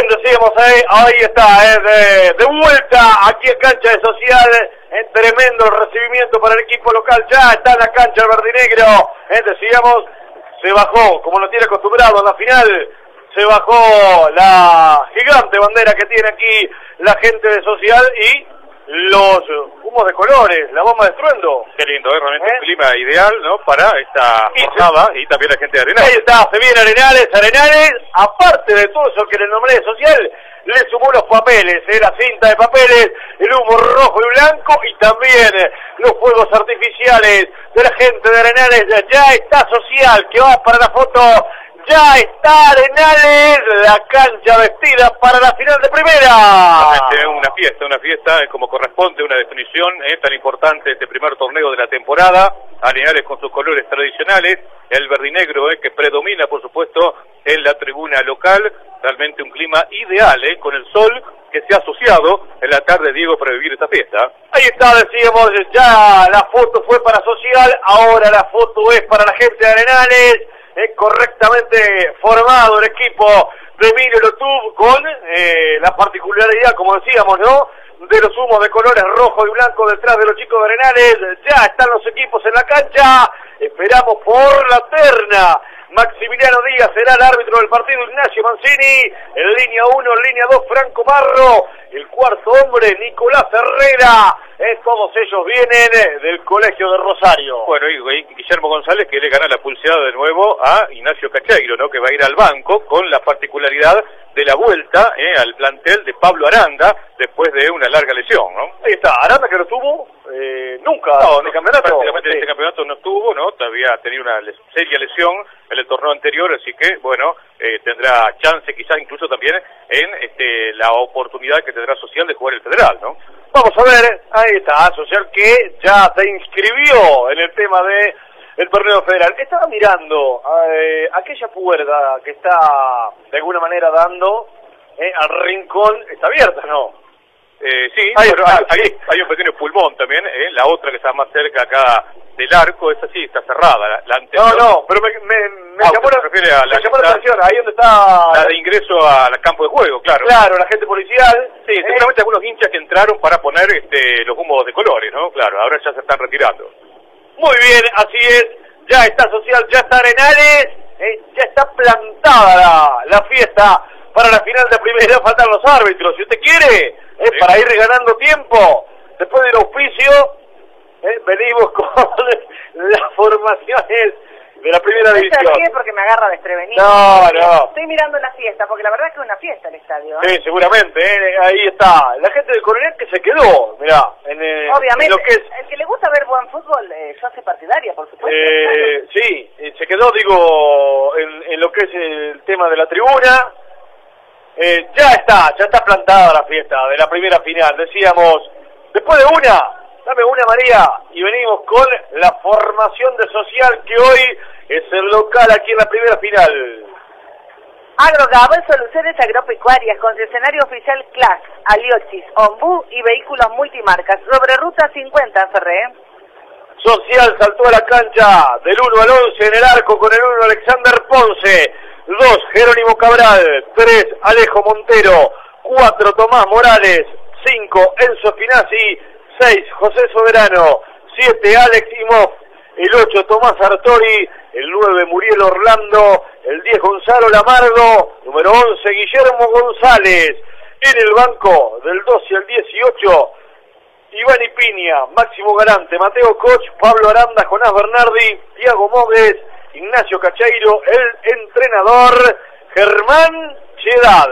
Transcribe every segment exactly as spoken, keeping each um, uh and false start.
bien, decíamos ahí, ahí está, eh, de, de vuelta aquí en cancha de Social, eh, tremendo recibimiento para el equipo local, ya está en la cancha el verdinegro, eh, decíamos, se bajó, como lo tiene acostumbrado en la final, se bajó la gigante bandera que tiene aquí la gente de Social y los humos de colores, la bomba de estruendo. Qué lindo, ¿eh? Realmente ¿Eh? un clima ideal, ¿no? Para esta jornada y también la gente de Arenales. Ahí está, se viene Arenales, Arenales, aparte de todo eso que le nombré de Social, le sumó los papeles, ¿eh? La cinta de papeles, el humo rojo y blanco y también eh, los fuegos artificiales de la gente de Arenales. Ya está Social, que va para la foto. Ya está Arenales, la cancha vestida para la final de primera. Una fiesta, una fiesta eh, como corresponde, una definición eh, tan importante este primer torneo de la temporada. Arenales con sus colores tradicionales, el verdinegro eh, que predomina por supuesto en la tribuna local. Realmente un clima ideal eh, con el sol que se ha asociado en la tarde, Diego, para vivir esta fiesta. Ahí está, decíamos, ya la foto fue para Social, ahora la foto es para la gente de Arenales. Eh, correctamente formado el equipo de Emilio Lotub con eh, la particularidad, como decíamos, ¿no?, de los humos de colores rojo y blanco detrás de los chicos de Arenales. Ya están los equipos en la cancha, esperamos por la terna. Maximiliano Díaz será el árbitro del partido, Ignacio Mancini, en línea uno, en línea dos, Franco Marro, el cuarto hombre, Nicolás Herrera, eh, todos ellos vienen eh, del Colegio de Rosario. Bueno, y Guillermo González que le gana la pulseada de nuevo a Ignacio Cacheiro, ¿no?, que va a ir al banco con la particularidad de la vuelta eh, al plantel de Pablo Aranda después de una larga lesión, ¿no? Ahí está, Aranda que no estuvo eh, nunca no, en el no, campeonato. Prácticamente sí. en este campeonato no estuvo, ¿no? Todavía ha tenido una les seria lesión en el torneo anterior, así que, bueno, eh, tendrá chance quizás incluso también en este la oportunidad que tendrá Social de jugar el Federal, ¿no? Vamos a ver, ahí está, Social que ya se inscribió en el tema de el torneo federal. Estaba mirando eh, aquella puerta que está de alguna manera dando eh, al rincón, está abierta, ¿no? Eh, sí, ahí, bueno, ah, hay, sí. hay un pequeño pulmón también, eh, la otra que está más cerca acá del arco, esa sí está cerrada, la, la anterior. No, no, pero me, me, me ah, llamó, la, refiere a la, me llamó la la atención, ahí donde está... La de ingreso al campo de juego, claro. Claro, la gente policial. Sí, eh, seguramente algunos hinchas que entraron para poner este, los humos de colores, ¿no? Claro, ahora ya se están retirando. Muy bien, así es, ya está Social, ya está Arenales, eh, ya está plantada la, la fiesta para la final de primera, faltan los árbitros, si usted quiere, eh, sí. para ir ganando tiempo, después del auspicio, eh, venimos con las formaciones de la primera no división. No se ríe porque me agarra desprevenido. No, no. Estoy mirando la fiesta, porque la verdad es que es una fiesta el estadio. ¿eh? Sí, seguramente, eh, ahí está. La gente del Coronel que se quedó, mirá, en, eh, Obviamente, en lo que es... el que le gusta ver buen fútbol, eh, yo soy partidaria, por supuesto. Eh, sí, eh, se quedó, digo, en, en lo que es el tema de la tribuna. Eh, ya está, ya está plantada la fiesta de la primera final. Decíamos, después de una, dame una María, y venimos con la formación de Social que hoy es el local aquí en la primera final. Agrogabel Soluciones Agropecuarias, concesionario oficial Class, Aliochis, Ombú y vehículos multimarcas, sobre ruta cincuenta, Ferré. Social saltó a la cancha del uno al once en el arco con el uno Alexander Ponce, dos Jerónimo Cabral, tres Alejo Montero, cuatro Tomás Morales, cinco Enzo Spinazzi, seis José Soberano, siete Alex Imhoff, el ocho Tomás Artori, el nueve Muriel Orlando, el diez Gonzalo Lamardo, número once Guillermo González. En el banco del doce al dieciocho, Iván Ipiña, Máximo Garante, Mateo Koch, Pablo Aranda, Jonás Bernardi, Tiago Mogues, Ignacio Cacheiro, el entrenador Germán Chiedad.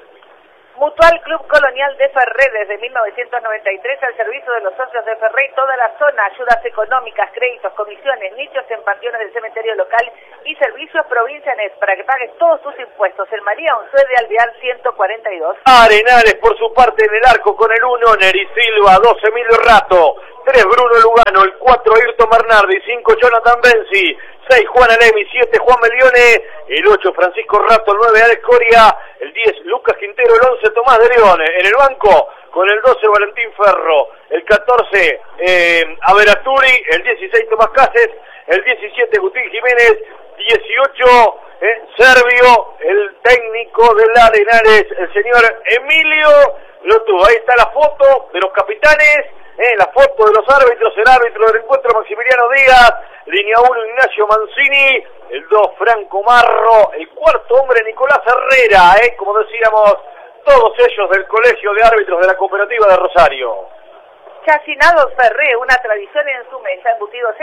Mutual Club Colonial de Ferré, desde mil novecientos noventa y tres al servicio de los socios de Ferré y toda la zona, ayudas económicas, créditos, comisiones, nichos en panteones del cementerio local y servicios Provincia Net para que pagues todos tus impuestos. El María Unzué de Alvear ciento cuarenta y dos. Arenales por su parte en el arco con el uno, Neri Silva, dos Emilio Rato, tres Bruno Lugano, el cuatro Ayrton Bernardi, cinco Jonathan Benzi, seis Juan Alemi, siete Juan Melione, el ocho Francisco Rato, el nueve Alex Coria, el diez Lucas Quintero, el once Tomás de León, en el banco con el doce Valentín Ferro, el catorce eh, Averaturi, el dieciséis Tomás Cáceres, el diecisiete Agustín Jiménez, dieciocho eh, Servio, el técnico técnico del Arenales, el señor Emilio Lotú. Ahí está la foto de los capitanes, eh, la foto de los árbitros, el árbitro del encuentro Maximiliano Díaz, línea uno Ignacio Mancini, el dos Franco Marro, el cuarto hombre Nicolás Herrera, eh, como decíamos, todos ellos del Colegio de Árbitros de la Cooperativa de Rosario. Chacinados Ferré, una tradición en su mesa, embutidos